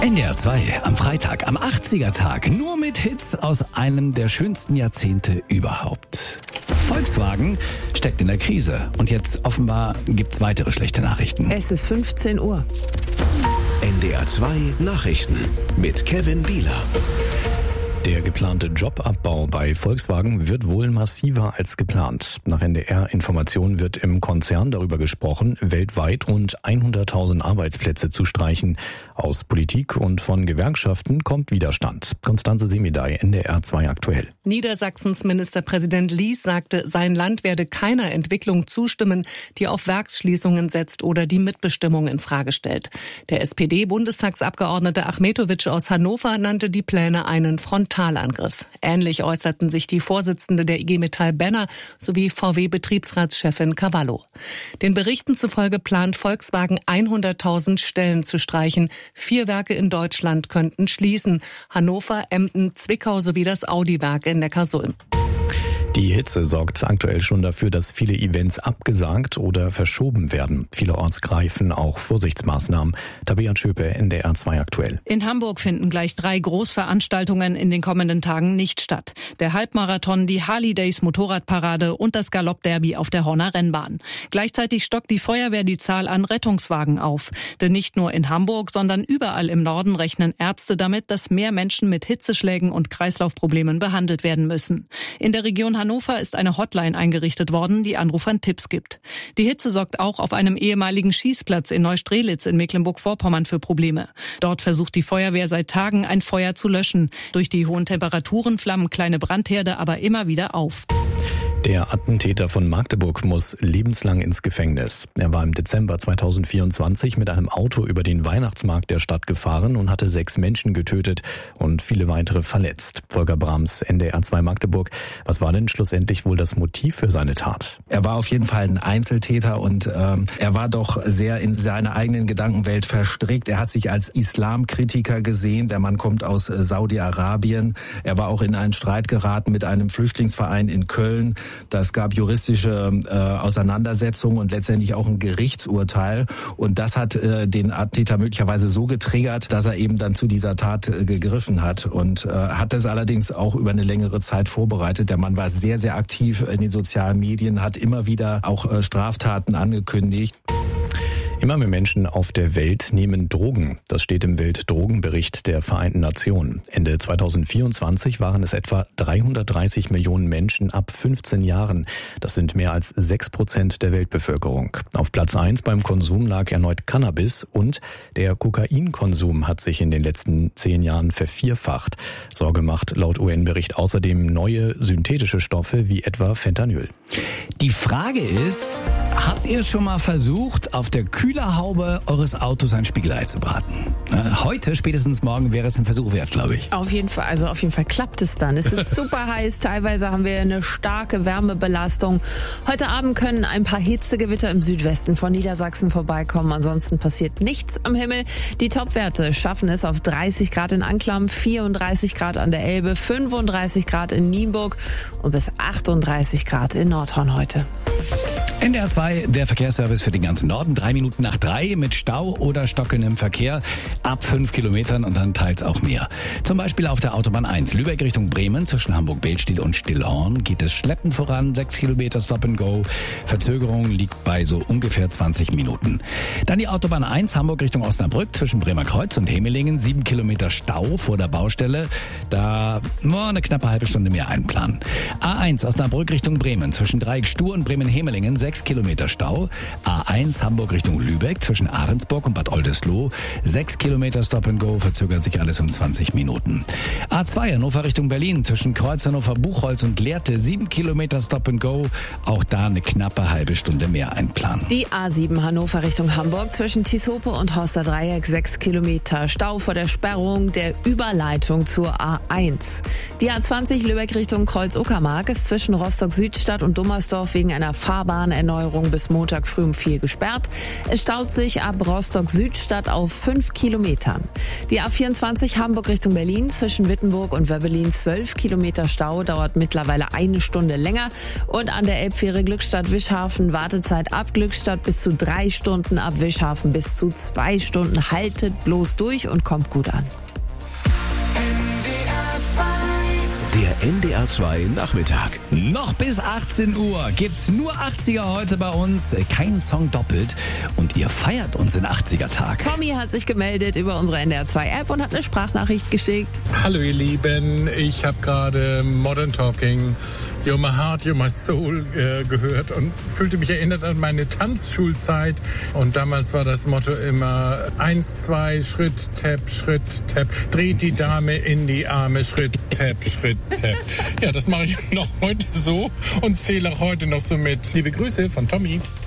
NDR 2 am Freitag, am 80er-Tag, nur mit Hits aus einem der schönsten Jahrzehnte überhaupt. Volkswagen steckt in der Krise und jetzt offenbar gibt's weitere schlechte Nachrichten. Es ist 15 Uhr. NDR 2 Nachrichten mit Kevin Bieler. Der geplante Jobabbau bei Volkswagen wird wohl massiver als geplant. Nach NDR-Informationen wird im Konzern darüber gesprochen, weltweit rund 100.000 Arbeitsplätze zu streichen. Aus Politik und von Gewerkschaften kommt Widerstand. Constanze Semidey, NDR 2 aktuell. Niedersachsens Ministerpräsident Lies sagte, sein Land werde keiner Entwicklung zustimmen, die auf Werksschließungen setzt oder die Mitbestimmung in Frage stellt. Der SPD-Bundestagsabgeordnete Achmetovic aus Hannover nannte die Pläne einen Frontalangriff. Ähnlich äußerten sich die Vorsitzende der IG Metall Benner sowie VW-Betriebsratschefin Cavallo. Den Berichten zufolge plant Volkswagen 100.000 Stellen zu streichen. 4 Werke in Deutschland könnten schließen. Hannover, Emden, Zwickau sowie das Audi-Werk in Neckarsulm. Die Hitze sorgt aktuell schon dafür, dass viele Events abgesagt oder verschoben werden. Vielerorts greifen auch Vorsichtsmaßnahmen. Tabea Schöpe, NDR 2 aktuell. In Hamburg finden gleich 3 Großveranstaltungen in den kommenden Tagen nicht statt. Der Halbmarathon, die Harley Days Motorradparade und das Galoppderby auf der Horner Rennbahn. Gleichzeitig stockt die Feuerwehr die Zahl an Rettungswagen auf. Denn nicht nur in Hamburg, sondern überall im Norden rechnen Ärzte damit, dass mehr Menschen mit Hitzeschlägen und Kreislaufproblemen behandelt werden müssen. In der Region Hannover ist eine Hotline eingerichtet worden, die Anrufern Tipps gibt. Die Hitze sorgt auch auf einem ehemaligen Schießplatz in Neustrelitz in Mecklenburg-Vorpommern für Probleme. Dort versucht die Feuerwehr seit Tagen, ein Feuer zu löschen. Durch die hohen Temperaturen flammen kleine Brandherde aber immer wieder auf. Der Attentäter von Magdeburg muss lebenslang ins Gefängnis. Er war im Dezember 2024 mit einem Auto über den Weihnachtsmarkt der Stadt gefahren und hatte 6 Menschen getötet und viele weitere verletzt. Volker Brahms, NDR 2 Magdeburg. Was war denn schlussendlich wohl das Motiv für seine Tat? Er war auf jeden Fall ein Einzeltäter und er war doch sehr in seiner eigenen Gedankenwelt verstrickt. Er hat sich als Islamkritiker gesehen. Der Mann kommt aus Saudi-Arabien. Er war auch in einen Streit geraten mit einem Flüchtlingsverein in Köln. Das gab juristische Auseinandersetzungen und letztendlich auch ein Gerichtsurteil. Und das hat den Attentäter möglicherweise so getriggert, dass er eben dann zu dieser Tat gegriffen hat. Und hat es allerdings auch über eine längere Zeit vorbereitet. Der Mann war sehr, sehr aktiv in den sozialen Medien, hat immer wieder auch Straftaten angekündigt. Immer mehr Menschen auf der Welt nehmen Drogen. Das steht im Weltdrogenbericht der Vereinten Nationen. Ende 2024 waren es etwa 330 Millionen Menschen ab 15 Jahren. Das sind mehr als 6% der Weltbevölkerung. Auf Platz 1 beim Konsum lag erneut Cannabis und der Kokainkonsum hat sich in den letzten 10 Jahren vervierfacht. Sorge macht laut UN-Bericht außerdem neue synthetische Stoffe wie etwa Fentanyl. Die Frage ist, habt ihr schon mal versucht, auf der Kühlerhaube eures Autos ein Spiegelei zu braten? Heute, spätestens morgen, wäre es ein Versuch wert, glaube ich. Auf jeden Fall klappt es dann. Es ist super heiß, teilweise haben wir eine starke Wärmebelastung. Heute Abend können ein paar Hitzegewitter im Südwesten von Niedersachsen vorbeikommen. Ansonsten passiert nichts am Himmel. Die Topwerte schaffen es auf 30 Grad in Anklam, 34 Grad an der Elbe, 35 Grad in Nienburg und bis 38 Grad in Nordhorn heute. NDR 2, der Verkehrsservice für den ganzen Norden. 3 Minuten nach 3 mit Stau oder stockendem Verkehr ab 5 Kilometern und dann teils auch mehr. Zum Beispiel auf der Autobahn 1 Lübeck Richtung Bremen zwischen Hamburg-Behlstiel und Stillhorn geht es schleppend voran. 6 Kilometer Stop and Go. Verzögerung liegt bei so ungefähr 20 Minuten. Dann die Autobahn 1 Hamburg Richtung Osnabrück zwischen Bremer Kreuz und Hemelingen. 7 Kilometer Stau vor der Baustelle. Da eine knappe halbe Stunde mehr einplanen. A1 Osnabrück Richtung Bremen zwischen Dreieck Stur und Bremen-Hemelingen. 6 Kilometer Stau. A1 Hamburg Richtung Lübeck zwischen Ahrensburg und Bad Oldesloe. 6 Kilometer Stop and Go, verzögert sich alles um 20 Minuten. A2 Hannover Richtung Berlin zwischen Kreuz Hannover Buchholz und Lehrte. 7 Kilometer Stop and Go. Auch da eine knappe halbe Stunde mehr einplanen. Die A7 Hannover Richtung Hamburg zwischen Tieshope und Horster Dreieck. 6 Kilometer Stau vor der Sperrung der Überleitung zur A1. Die A20 Lübeck Richtung Kreuz-Uckermark ist zwischen Rostock-Südstadt und Dummersdorf wegen einer Fahrbahnerneuerung morgen bis Montag früh um 4 gesperrt. Es staut sich ab Rostock-Südstadt auf 5 Kilometern. Die A24 Hamburg Richtung Berlin zwischen Wittenburg und Wöbbelin 12 Kilometer Stau, dauert mittlerweile 1 Stunde länger. Und an der Elbfähre Glückstadt-Wischhafen Wartezeit ab Glückstadt bis zu 3 Stunden, ab Wischhafen bis zu 2 Stunden. Haltet bloß durch und kommt gut an. Der NDR 2 Nachmittag. Noch bis 18 Uhr gibt's nur 80er heute bei uns. Kein Song doppelt. Und ihr feiert uns in 80er-Tag. Tommy hat sich gemeldet über unsere NDR 2 App und hat eine Sprachnachricht geschickt. Hallo ihr Lieben, ich habe gerade Modern Talking, You're My Heart, You're My Soul gehört und fühlte mich erinnert an meine Tanzschulzeit. Und damals war das Motto immer 1, 2, Schritt, Tap, dreht die Dame in die Arme, Schritt, Tap. Ja, das mache ich noch heute so und zähle auch heute noch so mit. Liebe Grüße von Tommy.